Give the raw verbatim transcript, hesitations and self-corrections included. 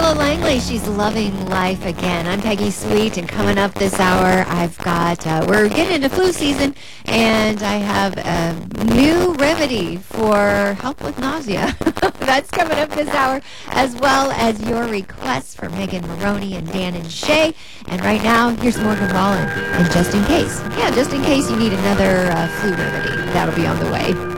Marcella Langley. She's loving life again. I'm Peggy Sweet, and coming up this hour, I've got, uh, we're getting into flu season, and I have a new remedy for help with nausea. That's coming up this hour, as well as your requests for Megan Maroney and Dan and Shay. And right now, here's Morgan Wallen. And just in case, yeah, just in case you need another uh, flu remedy, that'll be on the way.